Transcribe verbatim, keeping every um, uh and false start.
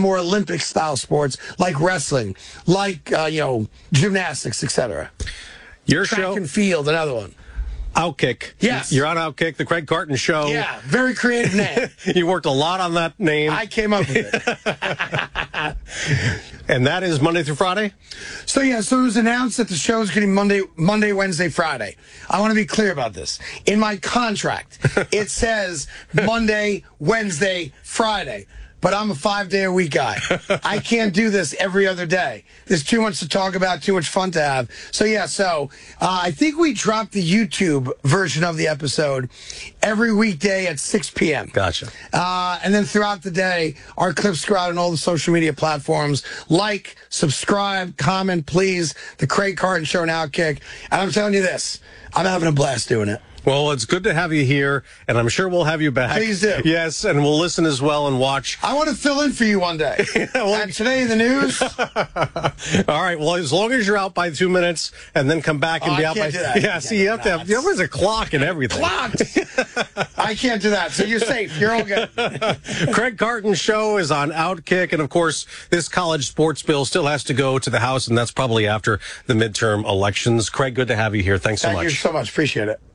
more Olympic-style sports like wrestling, like, uh, you know, gymnastics, et cetera. Your Track show? and field, another one. Outkick. Yes. You're on Outkick, the Craig Carton Show. Yeah, very creative name. You worked a lot on that name. I came up with it. And that is Monday through Friday? So, yeah, so it was announced that the show is getting Monday, Monday, Wednesday, Friday. I want to be clear about this. In my contract, it says Monday, Wednesday, Friday. But I'm a five-day-a-week guy. I can't do this every other day. There's too much to talk about, too much fun to have. So, yeah, so uh, I think we dropped the YouTube version of the episode every weekday at six p.m. Gotcha. Uh, and then throughout the day, our clips go out on all the social media platforms. Like, subscribe, comment, please. The Craig Carton Show and Outkick. And I'm telling you this, I'm having a blast doing it. Well, it's good to have you here, and I'm sure we'll have you back. Please do. Yes, and we'll listen as well and watch. I want to fill in for you one day. well, and today in the news. All right. Well, as long as you're out by two minutes and then come back and oh, be I out can't by. Do that. Yeah. See, you have to have. There was a clock and everything. Clocked. I can't do that. So you're safe. You're all good. Craig Carton Show is on Outkick, and of course, this college sports bill still has to go to the House, and that's probably after the midterm elections. Craig, good to have you here. Thanks so Thank much. Thank you so much. Appreciate it.